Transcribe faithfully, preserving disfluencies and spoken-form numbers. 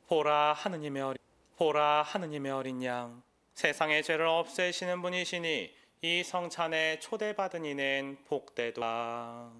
보라 하느님의 어린 보라 하느님의 어린 양 세상의 죄를 없애시는 분이시니 이 성찬에 초대받은 이는 복되도다.